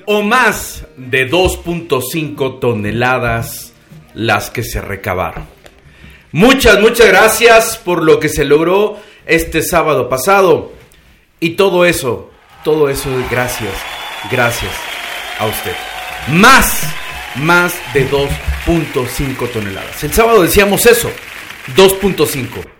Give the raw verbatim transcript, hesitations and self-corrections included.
o más de dos punto cinco toneladas las que se recabaron. Muchas, muchas gracias por lo que se logró este sábado pasado. Y todo eso, todo eso es gracias, gracias a usted. Más, más de dos punto cinco toneladas. El sábado decíamos eso, dos punto cinco.